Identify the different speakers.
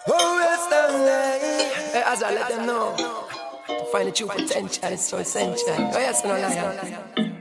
Speaker 1: Oh, Stanley. As I let them know, to find the true potential is so essential. Oh, yes, no liar.